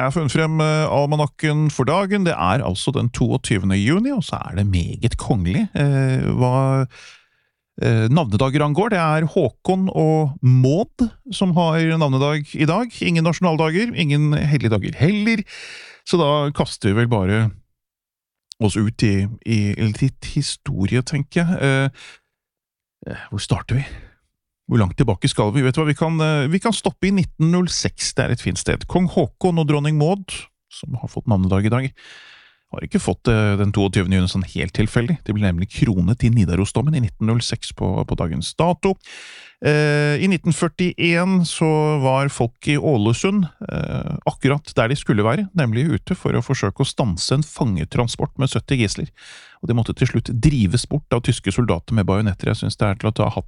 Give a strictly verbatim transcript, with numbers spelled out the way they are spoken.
Jeg har funnet frem eh, almanakken for dagen. Det er altså den toogtyvende juni, og så er det meget kongelig. Eh, hva eh, navnedager angår, det er Håkon og Maud som har navnedag i dag. Ingen nasjonaldager, ingen helligdager heller. Så da kaster vi vel bare oss ut i, i litt historie, tenker jeg. Eh, hvor starter vi? Hvor langt tilbake skal vi? Vet du hva, vi kan, vi kan stoppe i nitten null seks, det er et fint sted. Kong Håkon og dronning Maud, som har fått navnedag i dag, har ikke fått den toogtyvende juni sånn helt tilfeldig. Det ble nemlig kronet i Nidarosdomen i nitten null seks på, på dagens dato. Eh, I nitten førtien så var folk i Ålesund eh, akkurat der de skulle være, nemlig ute for å forsøke å stanse en fangetransport med sytti gisler. Og de måtte til slutt drives bort av tyske soldater med bajonetter. Jeg synes det er til å ta hatten